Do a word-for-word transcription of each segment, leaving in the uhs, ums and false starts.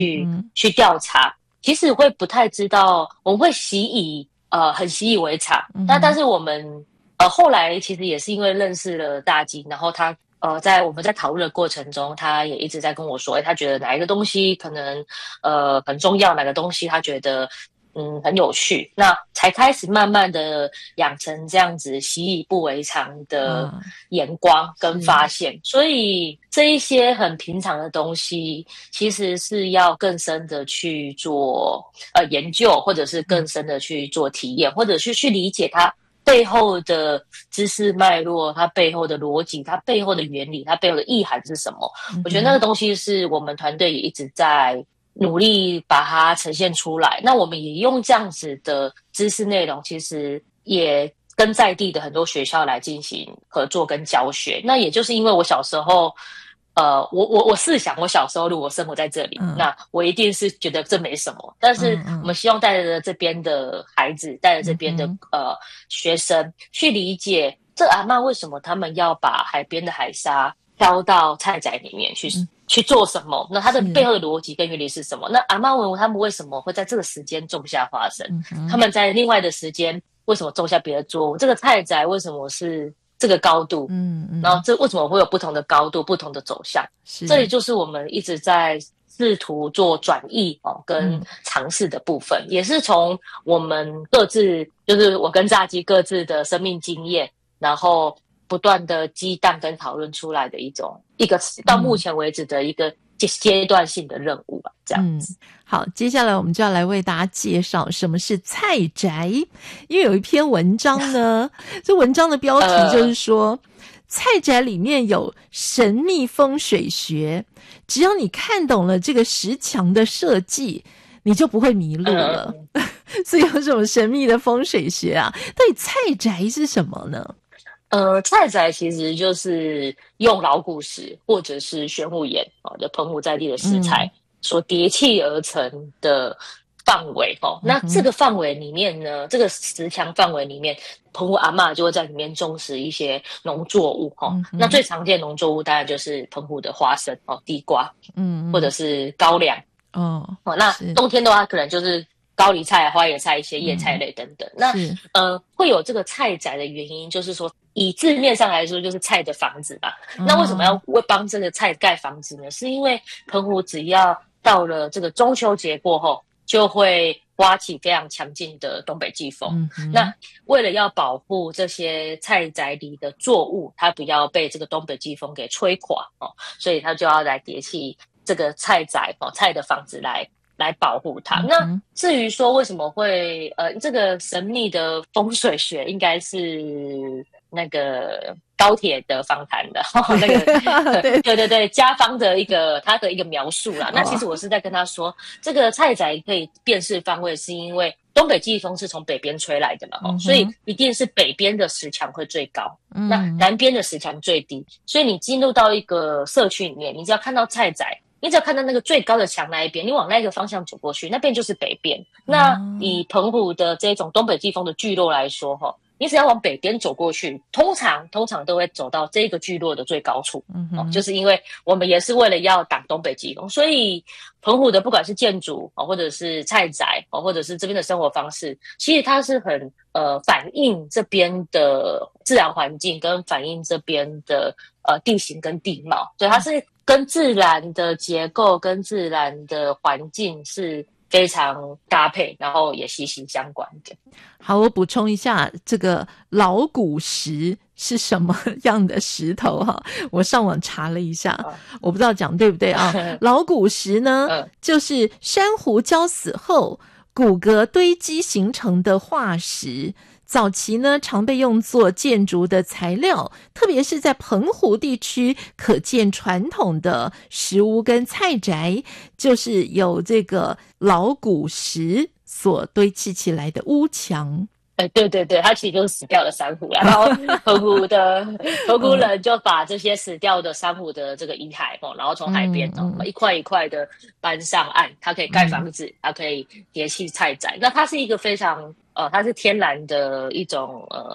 嗯，去调查，其实会不太知道，我们会习以呃很习以为常。那、嗯、但是我们呃后来其实也是因为认识了大金，然后他呃在我们在讨论的过程中，他也一直在跟我说，哎，他觉得哪一个东西可能呃很重要，哪个东西他觉得嗯很有趣，那才开始慢慢的养成这样子习以不为常的眼光跟发现。所以这一些很平常的东西，其实是要更深的去做呃研究，或者是更深的去做体验，或者是去理解它背后的知识脉络，它背后的逻辑，它背后的原理，它背后的意涵是什么。嗯、我觉得那个东西是我们团队也一直在努力把它呈现出来。那我们也用这样子的知识内容，其实也跟在地的很多学校来进行合作跟教学。那也就是因为我小时候呃，我我我试想，我小时候如果生活在这里，嗯、那我一定是觉得这没什么。但是我们希望带着这边的孩子，带着这边的、嗯、呃学生去理解，这阿嬷为什么他们要把海边的海沙挑到菜仔里面去、嗯、去做什么？那它的背后的逻辑跟原理是什么？那阿嬷问他们为什么会在这个时间种下花生？嗯、他们在另外的时间为什么种下别的作物？这个菜仔为什么是这个高度，嗯嗯，然后这为什么会有不同的高度、不同的走向？这里就是我们一直在试图做转译哦，跟尝试的部分，嗯、也是从我们各自，就是我跟炸鸡各自的生命经验，然后不断的激荡跟讨论出来的一种一个到目前为止的一个阶段性的任务吧，这样子。 嗯，好，接下来我们就要来为大家介绍什么是菜宅，因为有一篇文章呢，这文章的标题就是说、呃、菜宅里面有神秘风水学，只要你看懂了这个石墙的设计，你就不会迷路了。呃、所以有什么神秘的风水学啊？到底菜宅是什么呢？ 呃，菜宅其实就是用老古石或者是玄武岩哦，就澎湖在地的石材、嗯、所叠砌而成的范围哦。嗯、那这个范围里面呢，这个石墙范围里面，澎湖阿嬷就会在里面种植一些农作物哦。嗯、那最常见的农作物当然就是澎湖的花生哦、地瓜，嗯，或者是高粱哦。哦，那冬天的话，可能就是高丽菜、花椰菜一些叶菜类等等。嗯、那呃，会有这个菜宅的原因，就是说以字面上来说，就是菜的房子嘛。嗯、那为什么要为帮这个菜盖房子呢？是因为澎湖只要到了这个中秋节过后，就会刮起非常强劲的东北季风。嗯、那为了要保护这些菜宅里的作物，它不要被这个东北季风给吹垮哦，所以它就要来叠砌这个菜宅哦，菜的房子来。来保护它。那至于说为什么会呃这个神秘的风水学，应该是那个高铁的访谈的、哦、那个对对对对家方的一个他的一个描述啦。那其实我是在跟他说，这个菜宅可以辨识方位，是因为东北季风是从北边吹来的嘛、哦嗯、所以一定是北边的石墙会最高，嗯、那南边的石墙最低。所以你进入到一个社区里面，你只要看到菜宅，你只要看到那个最高的墙那一边，你往那个方向走过去，那边就是北边。那以澎湖的这种东北季风的聚落来说，哈，你只要往北边走过去，通常通常都会走到这个聚落的最高处。嗯、哦，就是因为我们也是为了要挡东北季风，所以澎湖的不管是建筑哦，或者是菜宅哦，或者是这边的生活方式，其实它是很呃反映这边的自然环境，跟反映这边的呃地形跟地貌，所以它是跟自然的结构跟自然的环境是非常搭配，然后也息息相关的。 好，我补充一下，这个老古石是什么样的石头哈？我上网查了一下，啊、我不知道讲对不对啊？老古石呢，嗯、就是珊瑚礁死后骨骼堆积形成的化石。早期呢，常被用作建筑的材料，特别是在澎湖地区可见传统的石屋跟菜宅，就是有这个老古石所堆砌起来的屋墙。 哎，对对对，它其实就是死掉的珊瑚啦。然后澎湖的澎湖人就把这些死掉的珊瑚的这个遗骸哦，然后从海边哦、嗯、一块一块的搬上岸，它可以盖房子，嗯、它可以叠砌菜宅。那它是一个非常呃，它是天然的一种呃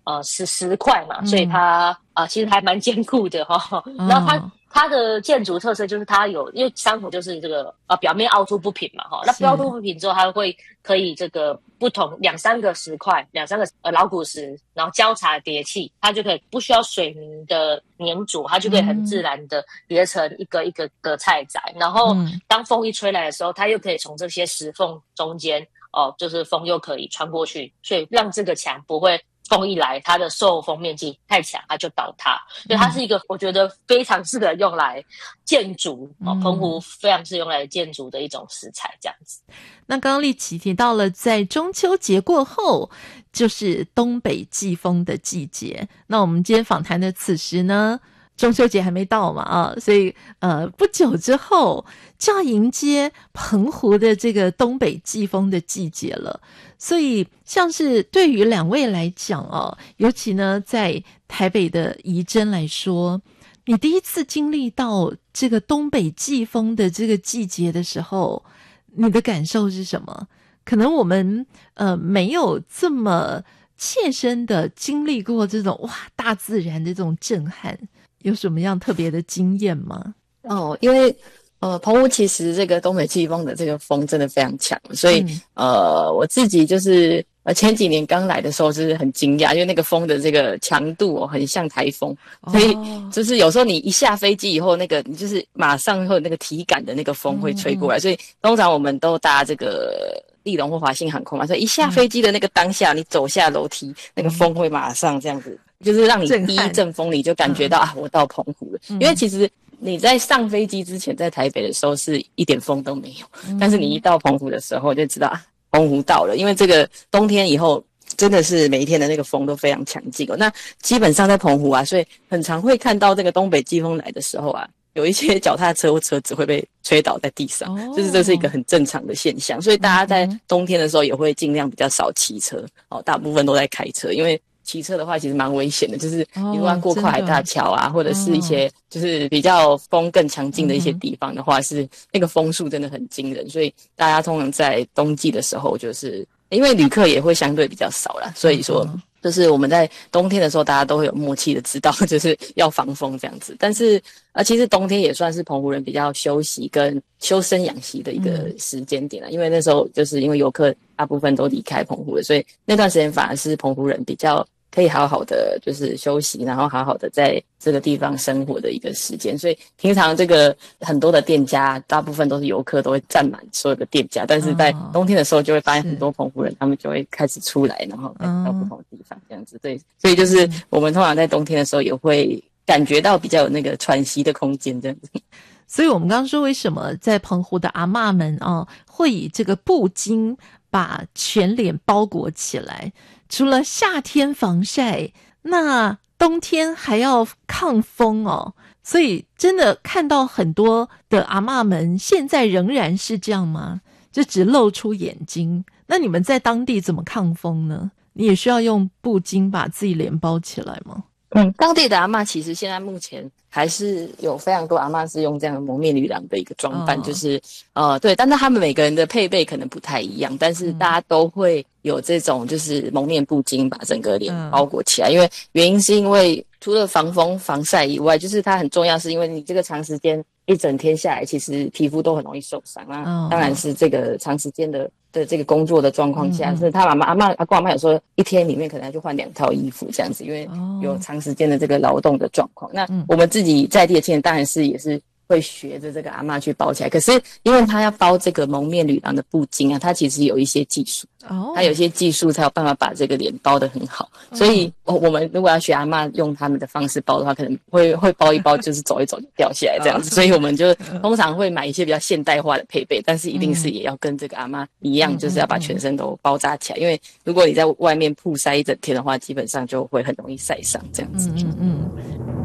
呃十十块嘛，所以它啊、呃、其实还蛮坚固的哈。然后它它的建筑特色就是它有，因为山头就是这个呃表面凹凸不平嘛哈，那凹凸不平之后，它会可以这个不同两三个石块，两三个呃老古石，然后交叉叠砌，它就可以不需要水泥的粘着，它就可以很自然的叠成一个一个的菜宅。然后当风一吹来的时候，它又可以从这些石缝中间哦，就是风又可以穿过去，所以让这个墙不会。风一来，它的受风面积太强，它就倒塌。所以它是一个我觉得非常适合用来建筑哦，澎湖非常适合用来建筑的一种石材，这样子。 那刚刚立淇提到了，在中秋节过后就是东北季风的季节。那我们今天访谈的此时呢，中秋节还没到嘛啊，所以呃不久之后就要迎接澎湖的这个东北季风的季节了。所以像是对于两位来讲哦，尤其呢在台北的怡珍来说，你第一次经历到这个东北季风的这个季节的时候，你的感受是什么？可能我们呃没有这么切身的经历过这种哇大自然的这种震撼，有什么样特别的经验吗？ 哦，因为呃，澎湖其实这个东北季风的这个风真的非常强，所以、嗯、呃，我自己就是呃前几年刚来的时候就是很惊讶，因为那个风的这个强度哦，很像台风，所以就是有时候你一下飞机以后，那个你就是马上会有那个体感的那个风会吹过来，嗯、所以通常我们都搭这个立荣或华信航空嘛，所以一下飞机的那个当下，你走下楼梯，那个风会马上这样子，就是让你第一阵风你就感觉到、嗯、啊，我到澎湖了，因为其实。你在上飞机之前，在台北的时候是一点风都没有，嗯、但是你一到澎湖的时候就知道啊，澎湖到了。因为这个冬天以后真的是每一天的那个风都非常强劲哦。那基本上在澎湖啊，所以很常会看到这个东北季风来的时候啊，有一些脚踏车或车子会被吹倒在地上，哦、就是这是一个很正常的现象。所以大家在冬天的时候也会尽量比较少骑车哦，大部分都在开车，因为。骑车的话其实蛮危险的，就是你如果要过跨海大桥啊、哦、或者是一些就是比较风更强劲的一些地方的话、嗯、是那个风速真的很惊人，所以大家通常在冬季的时候就是因为旅客也会相对比较少啦，所以说就是我们在冬天的时候大家都会有默契的知道就是要防风这样子。但是呃，其实冬天也算是澎湖人比较休息跟修身养息的一个时间点啦、嗯、因为那时候就是因为游客大部分都离开澎湖了，所以那段时间反而是澎湖人比较可以好好的就是休息，然后好好的在这个地方生活的一个时间。所以平常这个很多的店家大部分都是游客都会占满所有的店家，但是在冬天的时候就会发现很多澎湖人他们就会开始出来，然后开始到不同的地方这样子。对，所以就是我们通常在冬天的时候也会感觉到比较有那个喘息的空间这样子。 所以我们刚刚说为什么在澎湖的阿嬷们啊会以这个布巾把全脸包裹起来，除了夏天防晒，那冬天还要抗风哦。所以真的看到很多的阿嬷们现在仍然是这样吗？就只露出眼睛。那你们在当地怎么抗风呢？你也需要用布巾把自己脸包起来吗？ 嗯，当地的阿嬷其实现在目前还是有非常多阿嬷是用这样的蒙面女郎的一个装扮， oh. 就是呃对，但是他们每个人的配备可能不太一样，但是大家都会有这种就是蒙面布巾把整个脸包裹起来， oh. 因为原因是因为除了防风防晒以外，就是它很重要是因为你这个长时间一整天下来，其实皮肤都很容易受伤啊。Oh. 当然是这个长时间的的这个工作的状况下，嗯、是他妈妈阿嬷阿公阿嬷有说一天里面可能就换两套衣服这样子，因为有长时间的这个劳动的状况。Oh. 那我们自己在地的青年当然是也是会学着这个阿嬷去包起来，可是因为他要包这个蒙面女郎的布巾啊，他其实有一些技术。哦，他有些技术才有办法把这个脸包得很好，嗯、所以我们如果要学阿嬷用他们的方式包的话，可能会会包一包，就是走一走就掉下来这样子。所以我们就通常会买一些比较现代化的配备，但是一定是也要跟这个阿嬷一样，嗯、就是要把全身都包扎起来，因为如果你在外面曝晒一整天的话，基本上就会很容易晒伤这样子。嗯嗯